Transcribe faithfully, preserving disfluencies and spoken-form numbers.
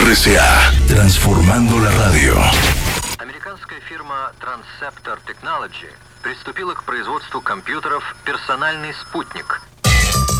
R C A, transformando la radio. Американская фирма Transceptor Technology приступила к производству компьютеров «Персональный спутник»,